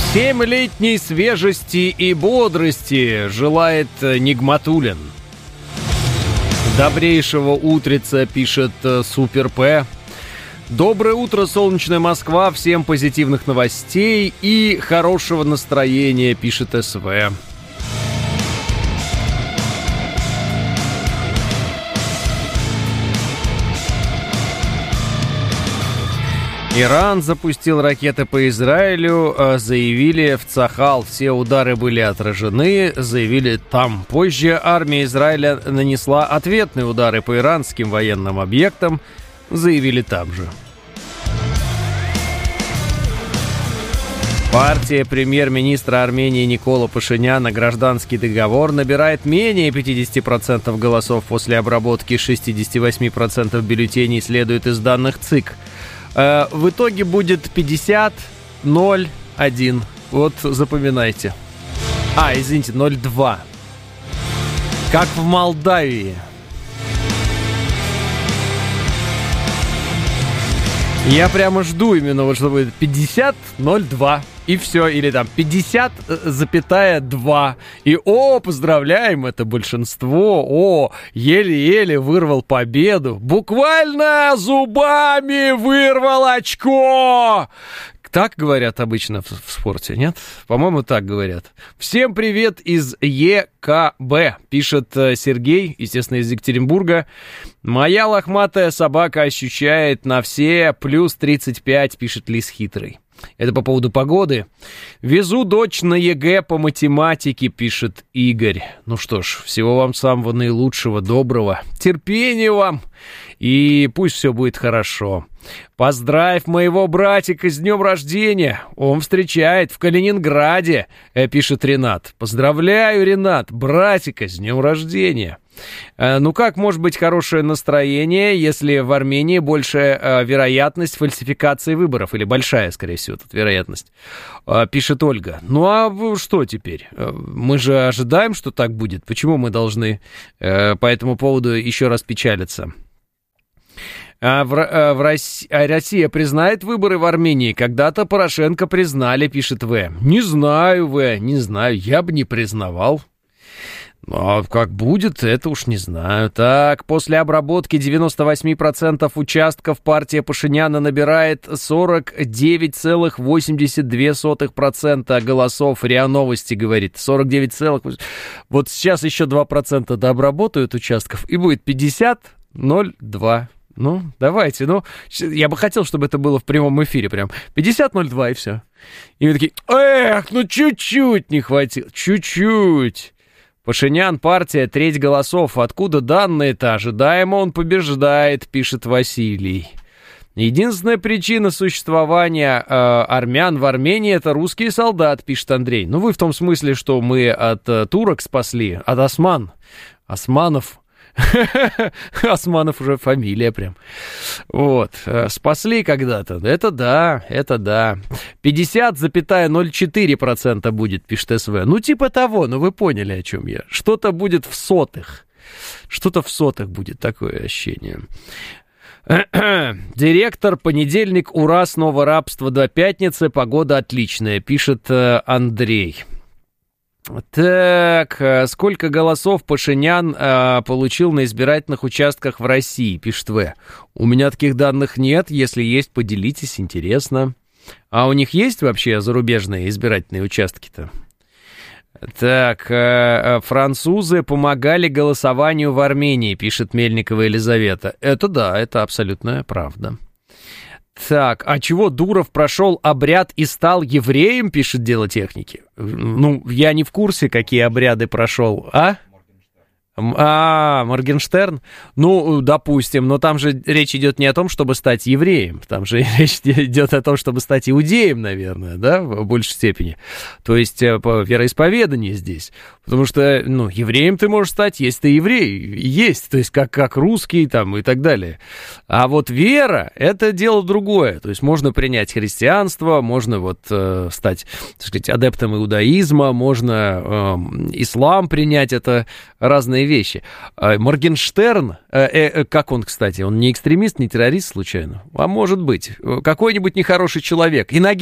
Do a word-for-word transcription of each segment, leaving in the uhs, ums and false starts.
Семилетней свежести и бодрости желает Нигматуллин. Добрейшего утреца, пишет Супер П. Доброе утро, солнечная Москва. Всем позитивных новостей и хорошего настроения, пишет СВ. Иран запустил ракеты по Израилю, заявили в Цахал, все удары были отражены, заявили там. Позже армия Израиля нанесла ответные удары по иранским военным объектам, заявили там же. Партия премьер-министра Армении Никола Пашиняна «Гражданский договор» набирает менее пятьдесят процентов голосов после обработки шестьдесят восемь процентов бюллетеней, следует из данных ЦИК. В итоге будет пятьдесят ноль один. Вот запоминайте. А, извините, ноль два. Как в Молдавии. Я прямо жду именно, вот что будет пятьдесят ноль два. И все, или там пятьдесят два. И о, поздравляем, это большинство. О, еле-еле вырвал победу. Буквально зубами вырвал очко. Так говорят обычно в, в спорте, нет? По-моему, так говорят. Всем привет из ЕКБ, пишет Сергей, естественно, из Екатеринбурга. Моя лохматая собака ощущает на все плюс тридцать пять, пишет Лис Хитрый. Это по поводу погоды. Везу дочь на ЕГЭ по математике, пишет Игорь. Ну что ж, всего вам самого наилучшего, доброго. Терпения вам. И пусть все будет хорошо. Поздравь моего братика с днем рождения. Он встречает в Калининграде, пишет Ренат. Поздравляю, Ренат, братика с днем рождения. Ну как может быть хорошее настроение, если в Армении большая вероятность фальсификации выборов? Или большая, скорее всего, тут вероятность, пишет Ольга. Ну а что теперь? Мы же ожидаем, что так будет. Почему мы должны по этому поводу еще раз печалиться? А в, а в России, а Россия признает выборы в Армении? Когда-то Порошенко признали, пишет В. Не знаю, В, не знаю, я бы не признавал. А как будет, это уж не знаю. Так, после обработки девяносто восемь процентов участков партия Пашиняна набирает сорок девять целых восемьдесят две сотых процента голосов. РИА Новости говорит. сорок девять целых восемьдесят две сотых процента. Вот сейчас еще два процента дообработают участков, и будет пятьдесят ноль два. Ну, давайте, ну, я бы хотел, чтобы это было в прямом эфире прям. пятьдесят ноль два и все. И мы такие, эх, ну чуть-чуть не хватило, чуть-чуть. Пашинян, партия, треть голосов. Откуда данные-то? Ожидаемо он побеждает, пишет Василий. Единственная причина существования э, армян в Армении — это русский солдат, пишет Андрей. Ну, вы в том смысле, что мы от э, турок спасли, от осман. Османов. Османов уже фамилия прям. Вот. Спасли когда-то. Это да, это да. пятьдесят целых ноль четыре сотых процента будет, пишет СВ. Ну, типа того, ну вы поняли, о чем я. Что-то будет в сотых. Что-то в сотых будет, такое ощущение. Директор, понедельник, ура, снова рабство до пятницы, погода отличная, пишет Андрей. Так, сколько голосов Пашинян а, получил на избирательных участках в России, пишет В. У меня таких данных нет, если есть, поделитесь, интересно. А у них есть вообще зарубежные избирательные участки-то? Так, а, французы помогали голосованию в Армении, пишет Мельникова Елизавета. Это да, это абсолютная правда. Так, а чего Дуров прошел обряд и стал евреем, пишет Дело техники? Ну, я не в курсе, какие обряды прошел, а? А, Моргенштерн? Ну, допустим, но там же речь идет не о том, чтобы стать евреем, там же речь идет о том, чтобы стать иудеем, наверное, да, в большей степени. То есть по вероисповеданию здесь. Потому что, ну, евреем ты можешь стать, если ты еврей, есть, то есть как, как русский там и так далее. А вот вера — это дело другое. То есть можно принять христианство, можно вот э, стать, так сказать, адептом иудаизма, можно э, ислам принять, это разные вещи. Э, Моргенштерн, э, э, как он, кстати, он не экстремист, не террорист случайно? А может быть, какой-нибудь нехороший человек, инагент.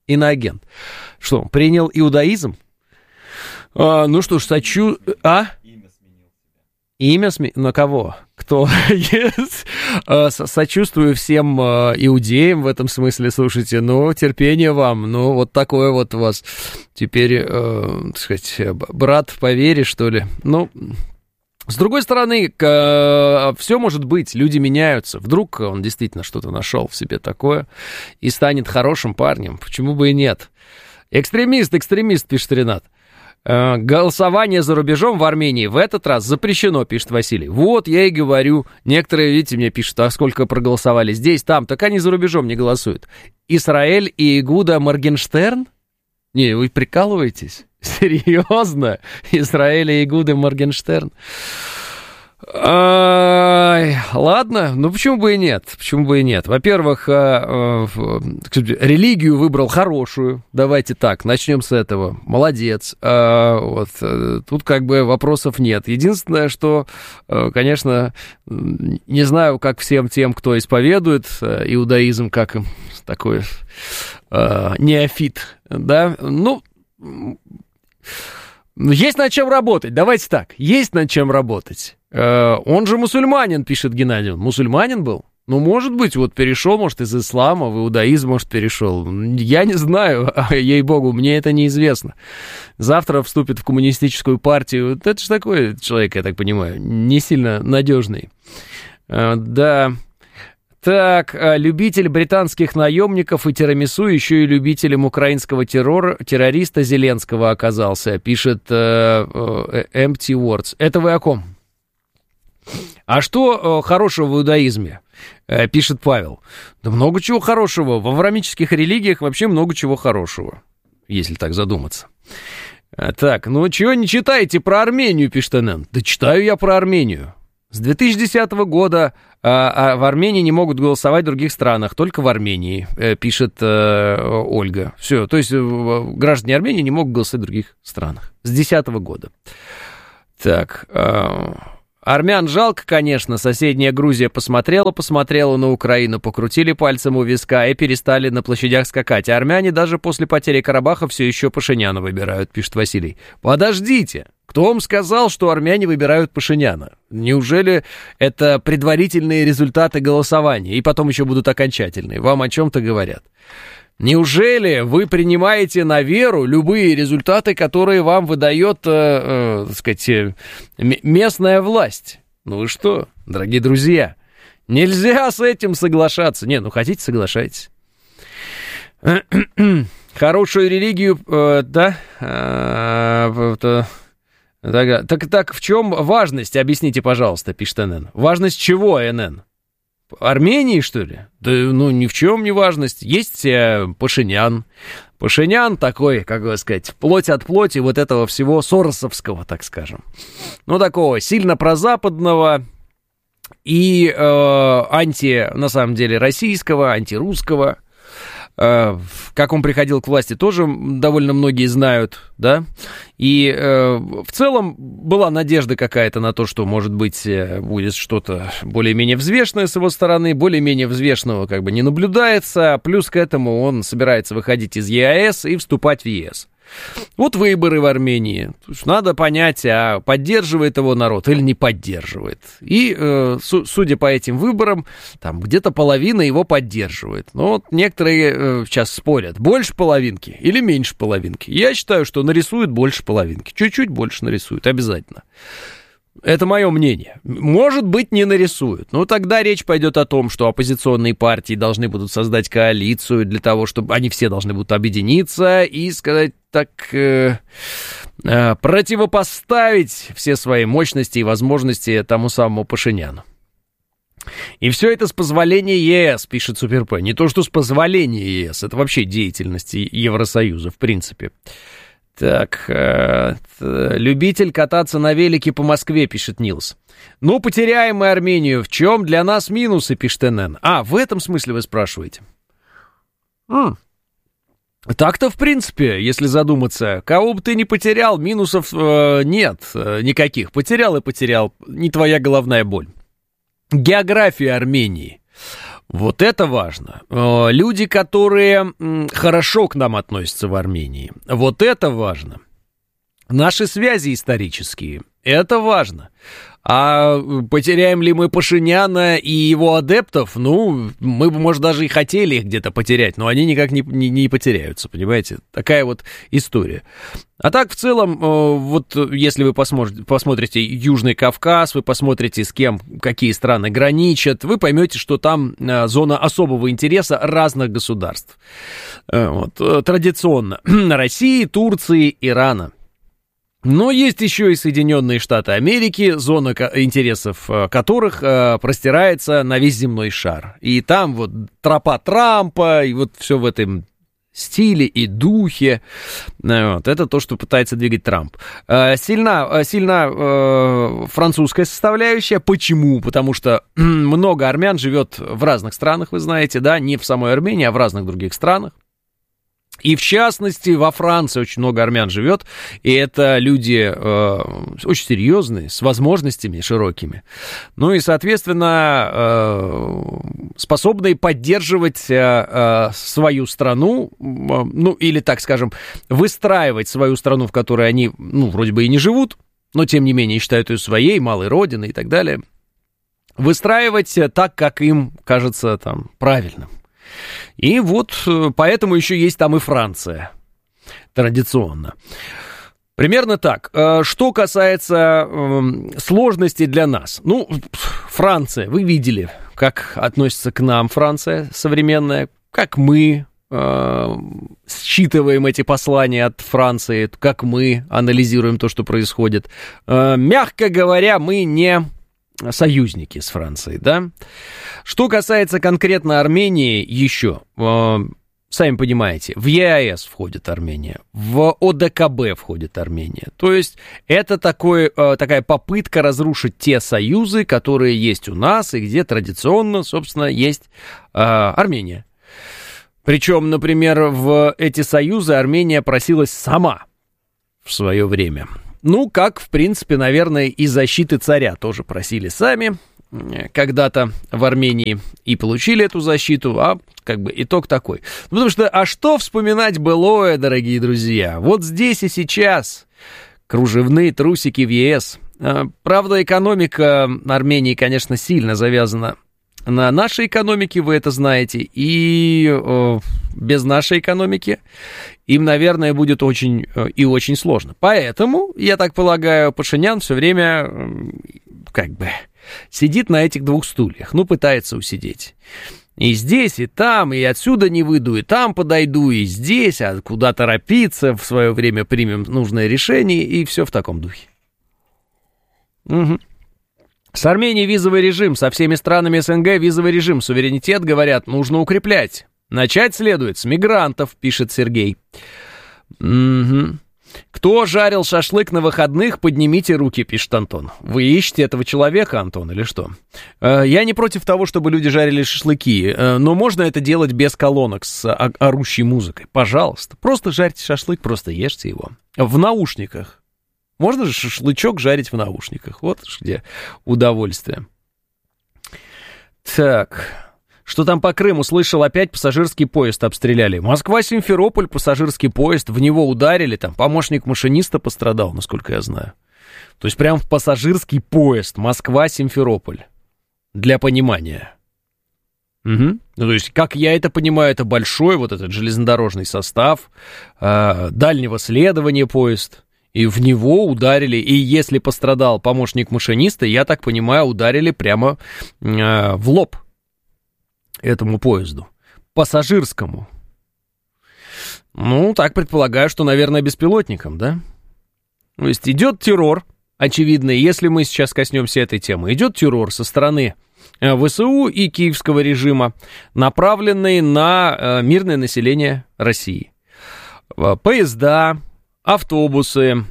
Иноагент. Что, принял иудаизм? А, ну что ж, сочу... А? Имя сменил. Имя сменил? На кого? Кто? Yes. а, сочувствую всем а, иудеям в этом смысле, слушайте. Ну, терпение вам. Ну, вот такое вот у вас теперь, а, так сказать, брат по вере, что ли. Ну... С другой стороны, все может быть, люди меняются. Вдруг он действительно что-то нашел в себе такое и станет хорошим парнем. Почему бы и нет? Экстремист, экстремист, пишет Ренат. Голосование за рубежом в Армении в этот раз запрещено, пишет Василий. Вот, я и говорю. Некоторые, видите, мне пишут, а сколько проголосовали здесь, там. Так они за рубежом не голосуют. Израиль и Игуда Моргенштерн? Не, вы прикалываетесь? Серьезно? Израиль и Игуда Моргенштерн? Ай, ладно, ну почему бы и нет? Почему бы и нет? Во-первых, а, а, религию выбрал хорошую. Давайте так, начнем с этого. Молодец. А, вот, тут как бы вопросов нет. Единственное, что, конечно, не знаю, как всем тем, кто исповедует иудаизм, как им такой а, неофит, да, ну... Есть над чем работать, давайте так, есть над чем работать. Э, он же мусульманин, пишет Геннадий. Мусульманин был? Ну, может быть, вот перешел, может, из ислама в иудаизм, может, перешел. Я не знаю, ей-богу, мне это неизвестно. Завтра вступит в коммунистическую партию. Это же такой человек, я так понимаю, не сильно надежный. Э, да... Так, любитель британских наемников и тирамису еще и любителем украинского террора, террориста Зеленского оказался, пишет э, э, Empty Words. Это вы о ком? А что э, хорошего в иудаизме? Э, пишет Павел. Да много чего хорошего. В авраамических религиях вообще много чего хорошего, если так задуматься. А, так, ну чего не читаете про Армению, пишет эн эн? Да читаю я про Армению. С две тысячи десятого года а, а в Армении не могут голосовать в других странах, только в Армении, э, пишет э, Ольга. Все, то есть э, граждане Армении не могут голосовать в других странах. С две тысячи десятого года. Так, э, армян жалко, конечно. Соседняя Грузия посмотрела, посмотрела на Украину, покрутили пальцем у виска и перестали на площадях скакать. А армяне даже после потери Карабаха все еще Пашиняна выбирают, пишет Василий. Подождите. Кто вам сказал, что армяне выбирают Пашиняна? Неужели это предварительные результаты голосования, и потом еще будут окончательные? Вам о чем-то говорят. Неужели вы принимаете на веру любые результаты, которые вам выдает, э, э, так сказать, э, местная власть? Ну вы что, дорогие друзья, нельзя с этим соглашаться. Не, ну хотите, соглашайтесь. Хорошую религию, э, да, э, э, Так, так, так в чем важность, объясните, пожалуйста, пишет эн эн. Важность чего, эн эн? Армении, что ли? Да, ну, ни в чем не важность. Есть э, Пашинян. Пашинян такой, как бы сказать, плоть от плоти вот этого всего соросовского, так скажем. Ну, такого сильно прозападного и э, анти, на самом деле, российского, антирусского. Как он приходил к власти, тоже довольно многие знают, да, и э, в целом была надежда какая-то на то, что, может быть, будет что-то более-менее взвешенное с его стороны, более-менее взвешенного как бы не наблюдается, плюс к этому он собирается выходить из е а эс и вступать в е эс. Вот выборы в Армении. Надо понять, а поддерживает его народ или не поддерживает. И, э, су- судя по этим выборам, там где-то половина его поддерживает. Но вот некоторые э, сейчас спорят, больше половинки или меньше половинки. Я считаю, что нарисуют больше половинки. Чуть-чуть больше нарисуют, обязательно. Это мое мнение. Может быть, не нарисуют. Но тогда речь пойдет о том, что оппозиционные партии должны будут создать коалицию для того, чтобы они все должны будут объединиться и сказать так, э, э, противопоставить все свои мощности и возможности тому самому Пашиняну. И все это с позволения е эс, пишет СуперП. Не то, что с позволения е эс, это вообще деятельность Евросоюза, в принципе. Так, э, любитель кататься на велике по Москве, пишет Нилс. Ну, потеряем мы Армению. В чем для нас минусы, пишет эн эн. А, в этом смысле вы спрашиваете. М. Так-то, в принципе, если задуматься, кого бы ты ни потерял, минусов э, нет э, никаких. Потерял и потерял. Не твоя головная боль. География Армении. Вот это важно. Люди, которые хорошо к нам относятся в Армении, вот это важно. Наши связи исторические, это важно. А потеряем ли мы Пашиняна и его адептов? Ну, мы бы, может, даже и хотели их где-то потерять, но они никак не, не, не потеряются, понимаете? Такая вот история. А так, в целом, вот если вы посмотрите, посмотрите Южный Кавказ, вы посмотрите, с кем какие страны граничат, вы поймете, что там зона особого интереса разных государств. Вот, традиционно России, Турции, Ирана. Но есть еще и Соединенные Штаты Америки, зона интересов которых простирается на весь земной шар. И там вот тропа Трампа, и вот все в этом стиле и духе. Вот, это то, что пытается двигать Трамп. Сильна, сильна э, французская составляющая. Почему? Потому что много армян живет в разных странах, вы знаете, да, не в самой Армении, а в разных других странах. И, в частности, во Франции очень много армян живет, и это люди э, очень серьезные, с возможностями широкими. Ну и, соответственно, э, способные поддерживать э, э, свою страну, э, ну или, так скажем, выстраивать свою страну, в которой они, ну, вроде бы и не живут, но, тем не менее, считают ее своей, малой родиной и так далее. Выстраивать так, как им кажется там правильным. И вот поэтому еще есть там и Франция, традиционно. Примерно так. Что касается сложностей для нас. Ну, Франция, вы видели, как относится к нам Франция современная, как мы э, считываем эти послания от Франции, как мы анализируем то, что происходит. Э, мягко говоря, мы не союзники с Францией, да? Что касается конкретно Армении, еще, э, сами понимаете, в ЕАЭС входит Армения, в ОДКБ входит Армения. То есть это такой, э, такая попытка разрушить те союзы, которые есть у нас и где традиционно, собственно, есть э, Армения. Причем, например, в эти союзы Армения просилась сама в свое время. Ну, как, в принципе, наверное, и защиты царя тоже просили сами когда-то в Армении и получили эту защиту, а как бы итог такой. Ну, потому что, а что вспоминать былое, дорогие друзья? Вот здесь и сейчас кружевные трусики в ЕС. Правда, экономика Армении, конечно, сильно завязана на нашей экономике, вы это знаете, и э, без нашей экономики им, наверное, будет очень э, и очень сложно. Поэтому, я так полагаю, Пашинян все время э, как бы сидит на этих двух стульях, ну, пытается усидеть. И здесь, и там, и отсюда не выйду, и там подойду, и здесь, а куда торопиться, в свое время примем нужное решение, и все в таком духе. Угу. С Арменией визовый режим, со всеми странами СНГ визовый режим, суверенитет, говорят, нужно укреплять. Начать следует с мигрантов, пишет Сергей. Угу. Кто жарил шашлык на выходных, поднимите руки, пишет Антон. Вы ищете этого человека, Антон, или что? Я не против того, чтобы люди жарили шашлыки, но можно это делать без колонок с орущей музыкой. Пожалуйста, просто жарьте шашлык, просто ешьте его. В наушниках. Можно же шашлычок жарить в наушниках. Вот где удовольствие. Так, что там по Крыму? Слышал, опять пассажирский поезд обстреляли. Москва-Симферополь, пассажирский поезд. В него ударили, там помощник машиниста пострадал, насколько я знаю. То есть прям в пассажирский поезд. Москва-Симферополь. Для понимания. Угу. Ну, то есть, как я это понимаю, это большой вот этот железнодорожный состав, э, дальнего следования поезд. И в него ударили, и если пострадал помощник машиниста, я так понимаю, ударили прямо э, в лоб этому поезду, пассажирскому. Ну, так предполагаю, что, наверное, беспилотником, да? То есть идет террор, очевидно, если мы сейчас коснемся этой темы, идет террор со стороны ВСУ и киевского режима, направленный на э, мирное население России. Поезда, автобусы,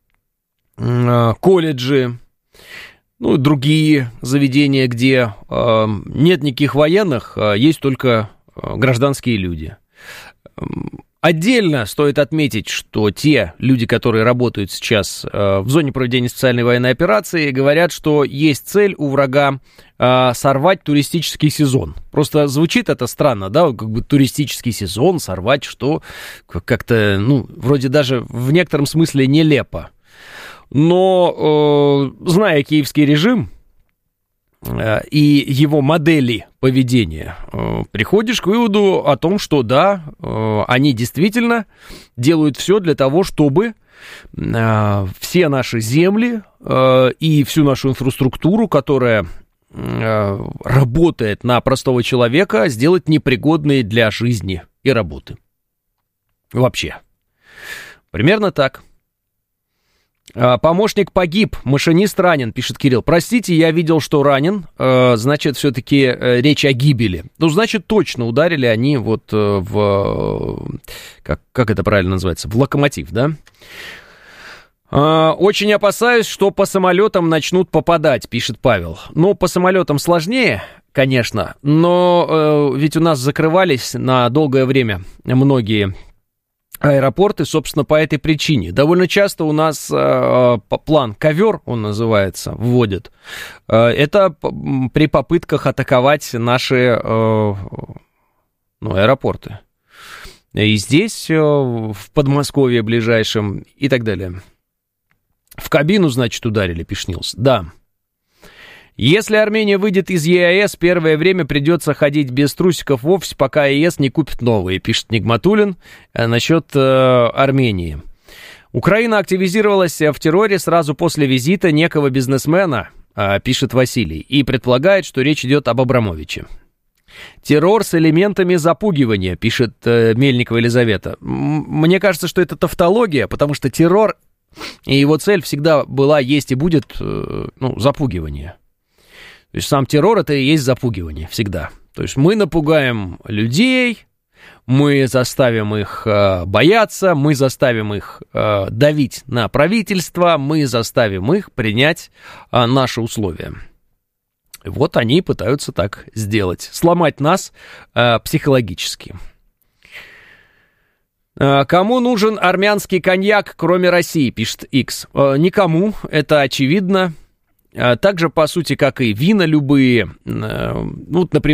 колледжи, ну, другие заведения, где э, нет никаких военных, а есть только гражданские люди. Отдельно стоит отметить, что те люди, которые работают сейчас э, в зоне проведения специальной военной операции, говорят, что есть цель у врага э, сорвать туристический сезон. Просто звучит это странно, да, как бы туристический сезон сорвать, что как-то, ну, вроде даже в некотором смысле нелепо. Но, э, зная киевский режим э, и его модели поведения, э, приходишь к выводу о том, что да, э, они действительно делают все для того, чтобы э, все наши земли э, и всю нашу инфраструктуру, которая э, работает на простого человека, сделать непригодной для жизни и работы. Вообще. Примерно так. Помощник погиб, машинист ранен, пишет Кирилл. Простите, я видел, что ранен, значит, все-таки речь о гибели. Ну, значит, точно ударили они вот в... Как, как это правильно называется? В локомотив, да? Очень опасаюсь, что по самолетам начнут попадать, пишет Павел. Ну, по самолетам сложнее, конечно, но ведь у нас закрывались на долгое время многие аэропорты, собственно, по этой причине. Довольно часто у нас э, план «Ковер», он называется, вводят. Э, это при попытках атаковать наши э, ну, аэропорты. И здесь, э, в Подмосковье ближайшем, и так далее. В кабину, значит, ударили, пишет Нилс. Да. Если Армения выйдет из ЕАЭС, первое время придется ходить без трусиков в офис, пока ЕС не купит новые, пишет Нигматуллин э, насчет э, Армении. Украина активизировалась в терроре сразу после визита некого бизнесмена, э, пишет Василий, и предполагает, что речь идет об Абрамовиче. Террор с элементами запугивания, пишет э, Мельникова Елизавета. М- мне кажется, что это тавтология, потому что террор и его цель всегда была, есть и будет э, ну, запугивание. То есть сам террор — это и есть запугивание всегда. То есть мы напугаем людей, мы заставим их э, бояться, мы заставим их э, давить на правительство, мы заставим их принять э, наши условия. Вот они пытаются так сделать. Сломать нас э, психологически. Э, кому нужен армянский коньяк, кроме России, пишет X. Э, никому, это очевидно. Так же, по сути, как и вина любые. Ну, например,